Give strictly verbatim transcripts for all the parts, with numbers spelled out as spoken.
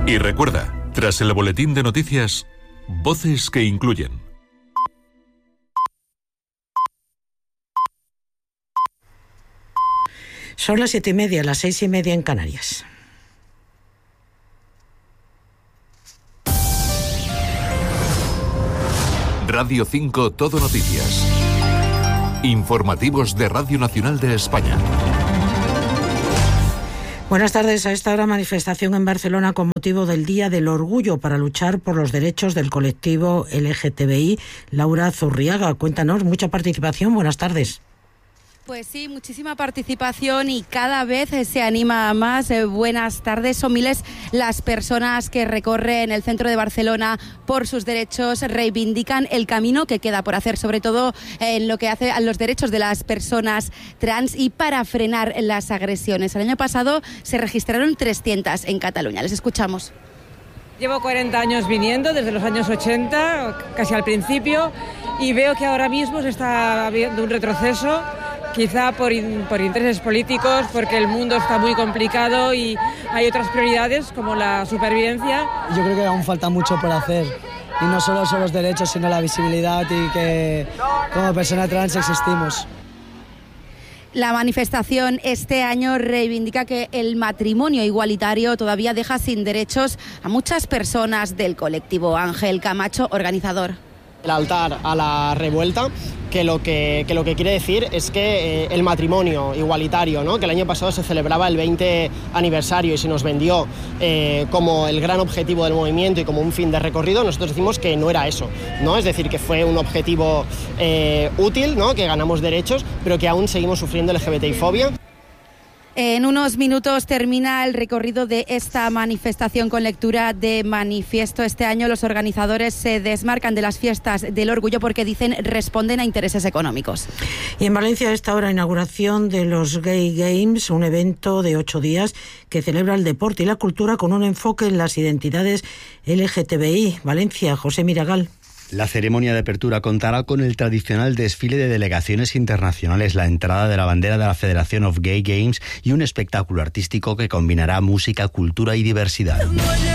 Y recuerda, tras el boletín de noticias, voces que incluyen. Son las siete y media, las seis y media en Canarias. Radio cinco Todo Noticias. Informativos de Radio Nacional de España. Buenas tardes. A esta hora, manifestación en Barcelona con motivo del Día del Orgullo para luchar por los derechos del colectivo L G T B I. Laura Zurriaga, cuéntanos, mucha participación. Buenas tardes. Pues sí, muchísima participación y cada vez se anima más. Eh, buenas tardes. Son miles las personas que recorren el centro de Barcelona por sus derechos, reivindican el camino que queda por hacer, sobre todo en lo que hace a los derechos de las personas trans y para frenar las agresiones. El año pasado se registraron trescientas en Cataluña. Les escuchamos. Llevo cuarenta años viniendo, desde los años ochenta, casi al principio, y veo que ahora mismo se está viendo un retroceso. Quizá por, in, por intereses políticos, porque el mundo está muy complicado y hay otras prioridades como la supervivencia. Yo creo que aún falta mucho por hacer, y no solo son los derechos, sino la visibilidad y que como persona trans existimos. La manifestación este año reivindica que el matrimonio igualitario todavía deja sin derechos a muchas personas del colectivo. Ángel Camacho, organizador. El altar a la revuelta, que lo que, que, lo que quiere decir es que eh, el matrimonio igualitario, ¿no?, que el año pasado se celebraba el veinte aniversario y se nos vendió eh, como el gran objetivo del movimiento y como un fin de recorrido, nosotros decimos que no era eso, ¿no? Es decir, que fue un objetivo eh, útil, ¿no?, que ganamos derechos, pero que aún seguimos sufriendo L G B T I fobia. En unos minutos termina el recorrido de esta manifestación con lectura de manifiesto. Este año los organizadores se desmarcan de las fiestas del orgullo porque dicen responden a intereses económicos. Y en Valencia a esta hora inauguración de los Gay Games, un evento de ocho días que celebra el deporte y la cultura con un enfoque en las identidades L G T B I. Valencia, José Miragal. La ceremonia de apertura contará con el tradicional desfile de delegaciones internacionales, la entrada de la bandera de la Federación of Gay Games y un espectáculo artístico que combinará música, cultura y diversidad.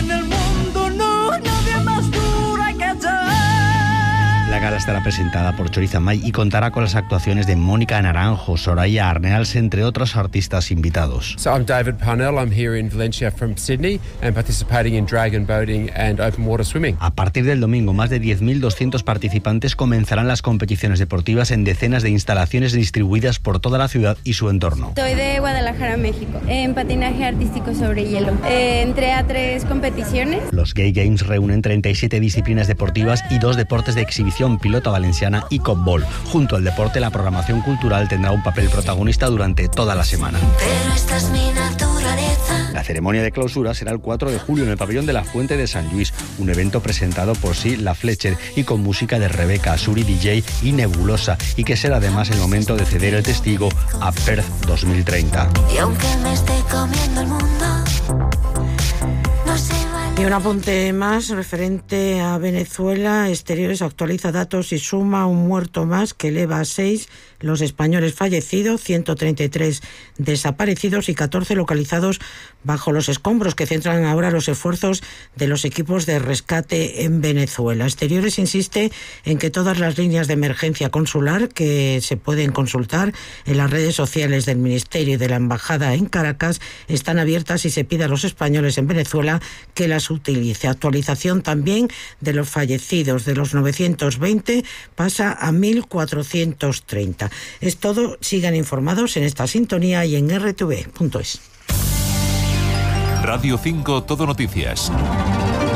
La gala estará presentada por Choriza May y contará con las actuaciones de Mónica Naranjo, Soraya Arneals, entre otros artistas invitados. So I'm David Parnell. I'm here in Valencia from Sydney and participating in dragon boating and open water swimming. A partir del domingo, más de diez mil doscientos participantes comenzarán las competiciones deportivas en decenas de instalaciones distribuidas por toda la ciudad y su entorno. Soy de Guadalajara, México, en patinaje artístico sobre hielo. Eh, entré a tres competiciones. Los Gay Games reúnen treinta y siete disciplinas deportivas y dos deportes de exhibición, pilota valenciana y copbol. Junto al deporte, la programación cultural tendrá un papel protagonista durante toda la semana. Pero esta es mi naturaleza. La ceremonia de clausura será el cuatro de julio en el pabellón de la Fuente de San Luis, un evento presentado por Sí La Fletcher y con música de Rebeca, Suri D J y Nebulosa, y que será además el momento de ceder el testigo a Perth dos mil treinta. Y aunque me esté comiendo el mundo, no se vale. Y un apunte más referente a Venezuela. Exteriores actualiza datos y suma un muerto más que eleva a seis los españoles fallecidos, ciento treinta y tres desaparecidos y catorce localizados bajo los escombros que centran ahora los esfuerzos de los equipos de rescate en Venezuela. Exteriores insiste en que todas las líneas de emergencia consular que se pueden consultar en las redes sociales del Ministerio y de la Embajada en Caracas están abiertas y se pide a los españoles en Venezuela que las utilice. Actualización también de los fallecidos, de los novecientos veinte pasa a mil cuatrocientos treinta. Es todo, sigan informados en esta sintonía y en erre te ve punto es. Radio cinco Todo Noticias.